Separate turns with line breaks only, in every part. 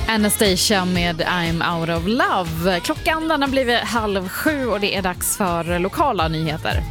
Anastasia med I'm out of love. Klockan den har blivit 6:30 och det är dags för lokala nyheter.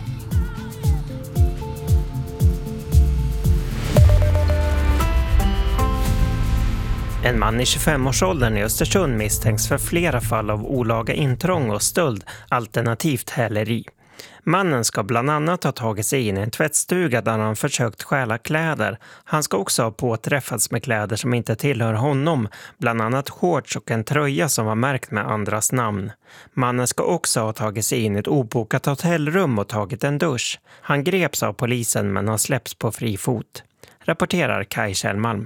En man i 25-årsåldern i Östersund misstänks för flera fall av olaga intrång och stöld, alternativt häleri. Mannen ska bland annat ha tagit sig in i en tvättstuga där han försökt stjäla kläder. Han ska också ha påträffats med kläder som inte tillhör honom, bland annat shorts och en tröja som var märkt med andras namn. Mannen ska också ha tagit sig in i ett obokat hotellrum och tagit en dusch. Han greps av polisen men har släppts på fri fot. Rapporterar Kaj Kjellmalm.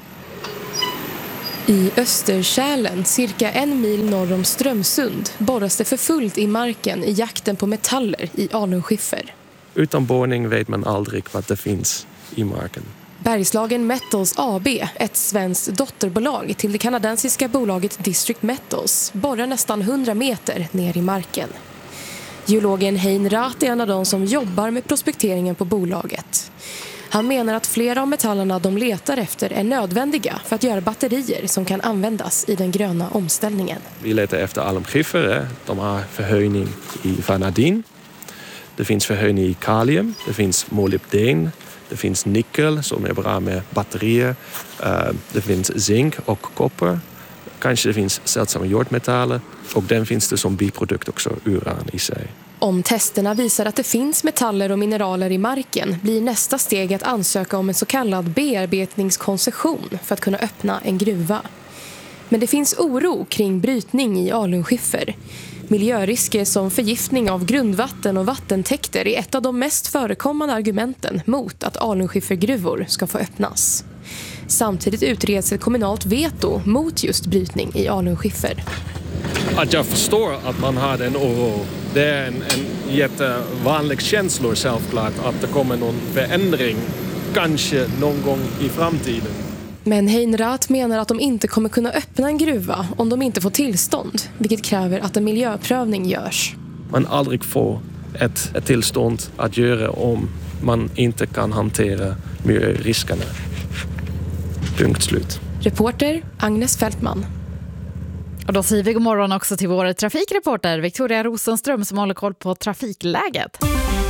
I Österkärlen, cirka 1 mil norr om Strömsund, borras det för fullt i marken i jakten på metaller i alunskiffer.
Utan borrning vet man aldrig vad det finns i marken.
Bergslagen Metals AB, ett svenskt dotterbolag till det kanadensiska bolaget District Metals, borrar nästan 100 meter ner i marken. Geologen Hein Rath är en av de som jobbar med prospekteringen på bolaget. Han menar att flera av metallerna de letar efter är nödvändiga för att göra batterier som kan användas i den gröna omställningen.
Vi letar efter alumskiffer. De har förhöjning i vanadin. Det finns förhöjning i kalium. Det finns molybden. Det finns nickel som är bra med batterier. Det finns zink och koppar. Kanske det finns sällsamma jordmetaller. Och den finns det som biprodukt också, uran i sig.
Om testerna visar att det finns metaller och mineraler i marken blir nästa steg att ansöka om en så kallad bearbetningskoncession för att kunna öppna en gruva. Men det finns oro kring brytning i alunskiffer. Miljörisker som förgiftning av grundvatten och vattentäkter är ett av de mest förekommande argumenten mot att alunskiffergruvor ska få öppnas. Samtidigt utreds ett kommunalt veto mot just brytning i alunskiffer.
Att jag förstår att man har en oro. Det är en jättevanlig känsla självklart att det kommer någon förändring kanske någon gång i framtiden.
Men Hein Rath menar att de inte kommer kunna öppna en gruva om de inte får tillstånd, vilket kräver att en miljöprövning görs.
Man aldrig får ett tillstånd att göra om man inte kan hantera miljöriskerna. Punkt slut.
Reporter Agnes Fältman.
Och då säger vi god morgon också till vår trafikreporter Victoria Rosenström som håller koll på trafikläget.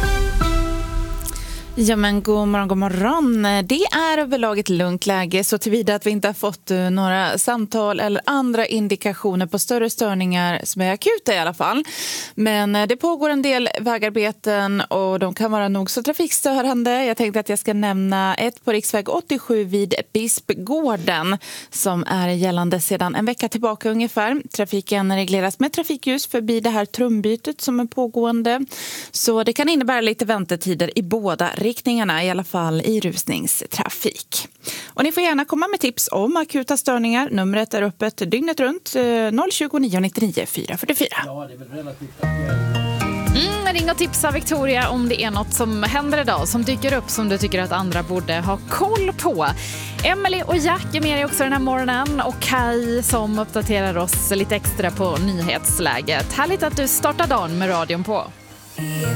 Ja men god morgon. Det är överlag ett lugnt läge så tillvida att vi inte har fått några samtal eller andra indikationer på större störningar som är akuta i alla fall. Men det pågår en del vägarbeten och de kan vara nog så trafikstörande. Jag tänkte att jag ska nämna ett på riksväg 87 vid Bispgården som är gällande sedan en vecka tillbaka ungefär. Trafiken regleras med trafikljus förbi det här trumbytet som är pågående. Så det kan innebära lite väntetider i båda riktningarna, i alla fall i rusningstrafik. Och ni får gärna komma med tips om akuta störningar. Numret är öppet dygnet runt 029 99 444.
Ja, det är väl relativt
Ring och tipsa Victoria om det är något som händer idag som dyker upp som du tycker att andra borde ha koll på. Emily och Jack är med också den här morgonen och Kai som uppdaterar oss lite extra på nyhetsläget. Härligt att du startar dagen med radion på.